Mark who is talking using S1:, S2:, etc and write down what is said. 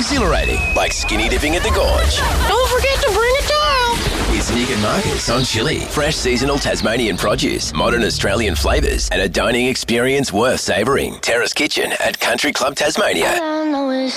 S1: exhilarating, like skinny dipping at the gorge.
S2: Don't forget to bring a towel.
S1: It's Nick and Marcus on Chili. Fresh seasonal Tasmanian produce, modern Australian flavours, and a dining experience worth savouring. Terrace Kitchen at Country Club Tasmania.